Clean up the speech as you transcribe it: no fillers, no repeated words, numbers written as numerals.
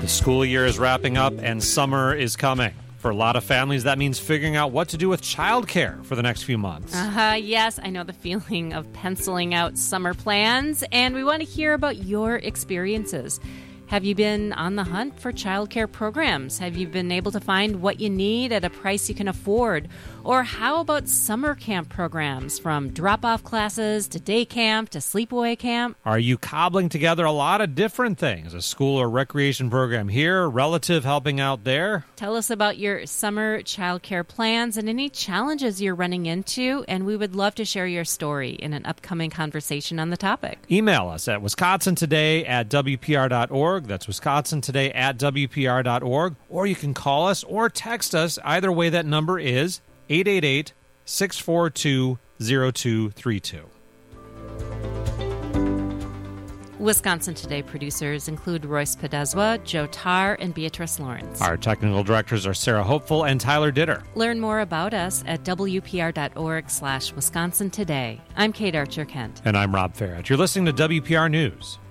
The school year is wrapping up and summer is coming. For a lot of families, that means figuring out what to do with childcare for the next few months. Yes, I know the feeling of penciling out summer plans, and we want to hear about your experiences. Have you been on the hunt for childcare programs? Have you been able to find what you need at a price you can afford? Or how about summer camp programs, from drop-off classes to day camp to sleepaway camp? Are you cobbling together a lot of different things? A school or recreation program here, a relative helping out there? Tell us about your summer childcare plans and any challenges you're running into, and we would love to share your story in an upcoming conversation on the topic. Email us at wisconsintoday@wpr.org. That's wisconsintoday@wpr.org. Or you can call us or text us. Either way, that number is 888-642-0232. Wisconsin Today producers include Royce Podeswa, Joe Tarr, and Beatrice Lawrence. Our technical directors are Sarah Hopeful and Tyler Ditter. Learn more about us at wpr.org/Wisconsin Today. I'm Kate Archer-Kent. And I'm Rob Farrett. You're listening to WPR News.